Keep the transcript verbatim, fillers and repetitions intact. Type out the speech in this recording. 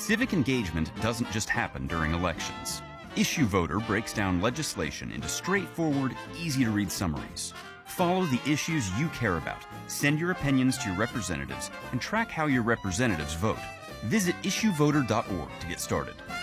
Civic engagement doesn't just happen during elections. Issue Voter breaks down legislation into straightforward, easy-to-read summaries. Follow the issues you care about, send your opinions to your representatives, and track how your representatives vote. Visit issue voter dot org to get started.